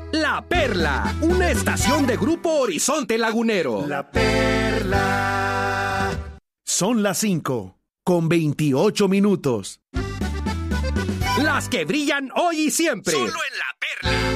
La Perla, una estación de Grupo Horizonte Lagunero. La Perla. Son las 5:28. Las que brillan hoy y siempre. Solo en La Perla.